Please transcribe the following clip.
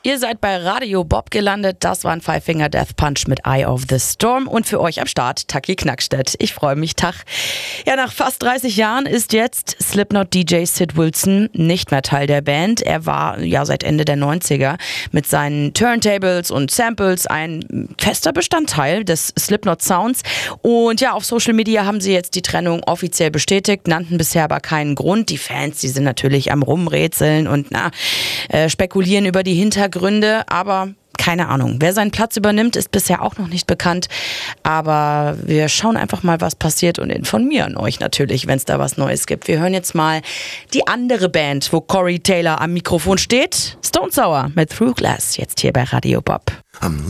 Ihr seid bei Radio Bob gelandet. Das war ein Five Finger Death Punch mit Eye of the Storm. Und für euch am Start Taki Knackstedt. Ich freue mich, Tag. Ja, nach fast 30 Jahren ist jetzt Slipknot-DJ Sid Wilson nicht mehr Teil der Band. Er war ja seit Ende der 90er mit seinen Turntables und Samples ein fester Bestandteil des Slipknot-Sounds. Und ja, auf Social Media haben sie jetzt die Trennung offiziell bestätigt, nannten bisher aber keinen Grund. Die Fans, die sind natürlich am Rumrätseln und spekulieren über die Hintergründe, aber keine Ahnung. Wer seinen Platz übernimmt, ist bisher auch noch nicht bekannt. Aber wir schauen einfach mal, was passiert und informieren euch natürlich, wenn es da was Neues gibt. Wir hören jetzt mal die andere Band, wo Corey Taylor am Mikrofon steht. Stone Sour mit Through Glass, jetzt hier bei Radio Bob. I'm